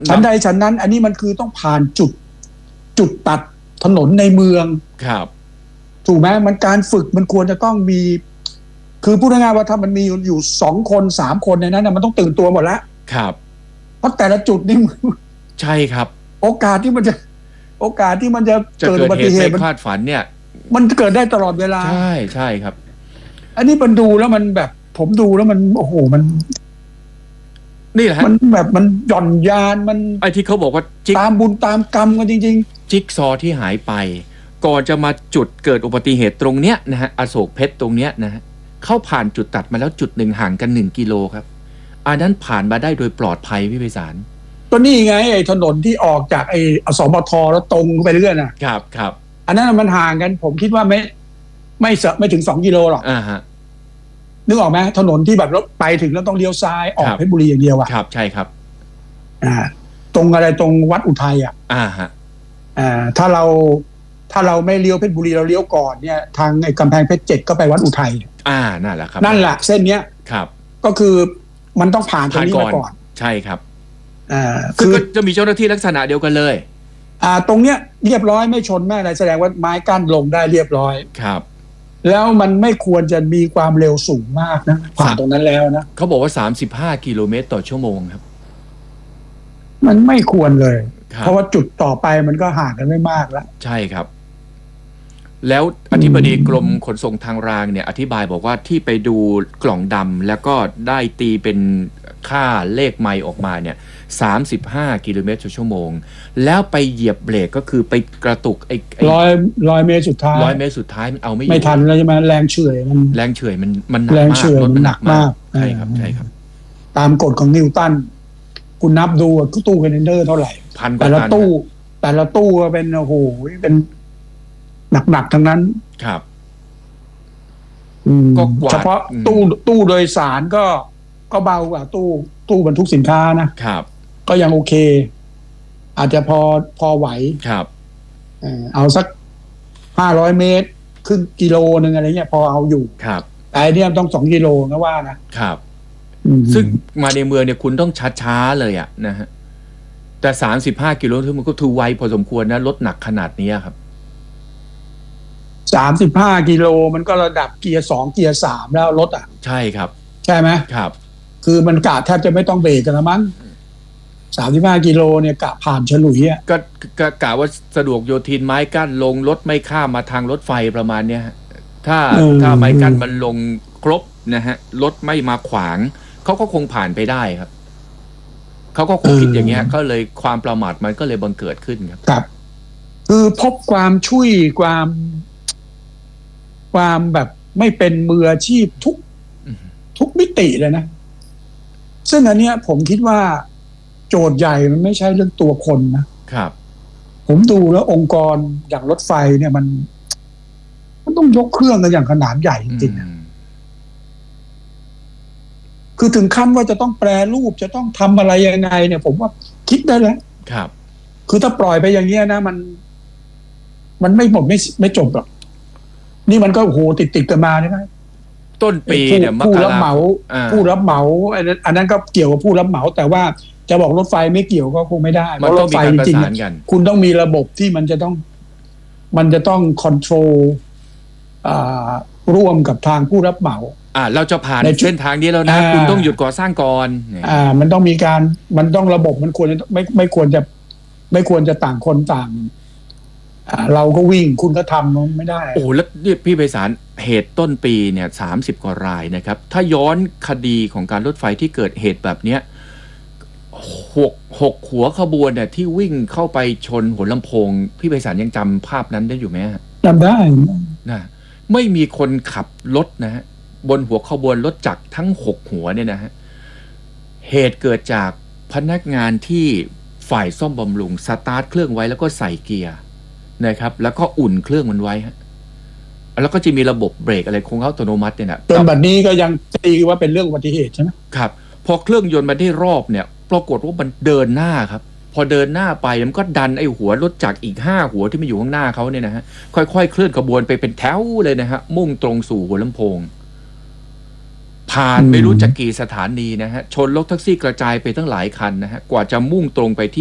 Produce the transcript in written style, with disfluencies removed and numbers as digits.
ฉันใดฉันนั้น อันนี้มันคือต้องผ่านจุดตัดถนนในเมืองครับถูกไหมมันการฝึกมันควรจะต้องมี คือพูดง่ายๆว่าถ้ามันมีอยู่2 คน3 คนในนั้นมันต้องตื่นตัวหมดแล้วครับเพราะแต่ละจุดนี่ใช่ครับโอกาสที่มันจะเกิดอุบัติเหตุไม่คาดฝันเนี่ยมันเกิดได้ตลอดเวลาใช่ใช่ครับอันนี้มันดูแล้วมันแบบผมดูแล้วมันโอ้โหมันนี่แหละมันแบบมันหย่อนยานมันไอ้ที่เขาบอกว่าตามบุญตามกรรมกันจริงๆจิ๊กซอที่หายไปก่อนจะมาจุดเกิดอุบัติเหตุตรงเนี้ยนะฮะอโศกเพชรตรงเนี้ยนะฮะเข้าผ่านจุดตัดมาแล้วจุดหนึ่งห่างกัน1 กิโลครับอันนั้นผ่านมาได้โดยปลอดภัยพี่ไพศาลก็นี่ไงไอ้ถนนที่ออกจากไอ้อสมทแล้วตรงไปเรื่อยครับครับอันนั้นมันห่างกันผมคิดว่าไม่ถึง2 กิโลหรอกฮะนึกออกไหมถนนที่แบบรถไปถึงแล้วต้องเลี้ยวซ้ายออกเพชรบุรีอย่างเดียวครับใช่ครับตรงอะไรตรงวัดอุทัยฮะถ้าเราไม่เลี้ยวเพชรบุรีเราเลี้ยวก่อนเนี่ยทางไอ้กำแพงเพชร7ก็ไปวัดอุทัยนั่นแหละครับนั่นแหละเส้นเนี้ยครับก็คือมันต้องผ่านตรงนี้มาก่อนใช่ครับคือจะมีเจ้าหน้าที่ลักษณะเดียวกันเลยตรงเนี้ยเรียบร้อยไม่ชนไม่อะไรแสดงว่าไม้กั้นลงได้เรียบร้อยครับแล้วมันไม่ควรจะมีความเร็วสูงมากนะผ่านตรงนั้นแล้วนะเขาบอกว่า35 กิโลเมตรต่อชั่วโมงครับมันไม่ควรเลยเพราะว่าจุดต่อไปมันก็ห่างกันไม่มากแล้วใช่ครับแล้วอธิบดีกรมขนส่งทางรางเนี่ยอธิบายบอกว่าที่ไปดูกล่องดำแล้วก็ได้ตีเป็นค่าเลขไมล์ออกมาเนี่ย35 กิโลเมตรต่อชั่วโมงแล้วไปเหยียบเบรกก็คือไปกระตุกไอ้ 100 เมตรสุดท้าย 100 เมตรสุดท้ายมันเอาไม่ทันแล้วใช่ไหมแรงเฉื่อยมันหนักมากรถมันหนักมากใช่ครับใช่ครับตามกฎของนิวตันคุณนับดูตู้คอนเทนเนอร์เท่าไหร่แต่ละตู้เป็นโอ้โหเป็นหนักทั้งนั้นครับเฉพาะตู้โดยสารก็เบากว่าตู้บรรทุกสินค้านะครับก็ยังโอเคอาจจะพอไหวครับเอาสัก500 เมตรครึ่งกิโลนึงอะไรเงี้ยพอเอาอยู่ครับแต่เนี่ยต้อง2 กิโลนะว่านะครับซึ่งมาในเมืองเนี่ยคุณต้องช้าๆเลยนะฮะแต่35 กิโลมันก็ถือไวพอสมควรนะรถหนักขนาดนี้ครับ 35 กิโลมันก็ระดับเกียร์2เกียร์3แล้วรถใช่ครับใช่ไหมครับคือมันกะแทบจะไม่ต้องเบรกกันแล้วมั้ง35 กิโลเนี่ยกะผ่านฉลุยก็กะว่าสะดวกโยธินไม้กั้นลงรถไม่ข้ามมาทางรถไฟประมาณเนี้ยถ้าไม้กั้นมันลงครบนะฮะรถไม่มาขวางเขาก็คงผ่านไปได้ครับเขาก็คงคิดอย่างเงี้ยก็เลยความประมาทมันก็เลยบังเกิดขึ้นครับครับคือพบความช่วยความแบบไม่เป็นมืออาชีพทุกมิติเลยนะซึ่งอันเนี้ยผมคิดว่าโจทย์ใหญ่มันไม่ใช่เรื่องตัวคนนะครับผมดูแล้วองค์กรอย่างรถไฟเนี่ยมันต้องยกเครื่องกันอย่างขนาดใหญ่จริงๆคือถึงขั้นว่าจะต้องแปรรูปจะต้องทำอะไรยังไงเนี่ยผมว่าคิดได้แล้วครับคือถ้าปล่อยไปอย่างเงี้ยนะมันไม่หมดไม่จบหรอกนี่มันก็โอ้โหติดกันมาใช่ไหมต้นปีเนี่ยผู้รับเหมาอันนั้นก็เกี่ยวกับผู้รับเหมาแต่ว่าจะบอกรถไฟไม่เกี่ยวก็คงไม่ได้เพราะรถไฟจริงๆคุณต้องมีระบบที่มันจะต้องคอนโทรลร่วมกับทางผู้รับเหมาเราจะผ่านเส้นทางนี้แล้วนะคุณต้องหยุดก่อสร้างก่อนมันต้องมีการมันต้องระบบมันควรจะไม่ควรจะต่างคนต่างเราก็วิ่งคุณก็ทำไม่ได้โอ้แล้วนี่พี่ไพศาลเหตุต้นปีเนี่ย30 กว่ารายนะครับถ้าย้อนคดีของการรถไฟที่เกิดเหตุแบบเนี้ย6 หัวขบวนเนี่ยที่วิ่งเข้าไปชนหัวลำโพงพี่ไพศาลยังจำภาพนั้นได้อยู่ไหมจำได้นะไม่มีคนขับรถนะฮะบนหัวขบวนรถจักรทั้ง6 หัวเนี่ยนะฮะเหตุเกิดจากพนักงานที่ฝ่ายซ่อมบำรุงสตาร์ทเครื่องไว้แล้วก็ใส่เกียร์นะครับแล้วก็อุ่นเครื่องมันไว้ฮะแล้วก็จะมีระบบเบรกอะไรคงอัตโนมัติเนี่ยนะจนบัดนี้ก็ยังตีว่าเป็นเรื่องอุบัติเหตุใช่ไหมครับพอเครื่องยนต์มาได้รอบเนี่ยปรากฏว่ามันเดินหน้าครับพอเดินหน้าไปมันก็ดันไอ้หัวรถจักรอีก5 หัวที่มันอยู่ข้างหน้าเขาเนี่ยนะฮะค่อยๆเคลื่อนขบวนไปเป็นแถวเลยนะฮะมุ่งตรงสู่หัวลำโพงผ่านไม่รู้จะกี่สถานีนะฮะชนรถแท็กซี่กระจายไปตั้งหลายคันนะฮะกว่าจะมุ่งตรงไปที่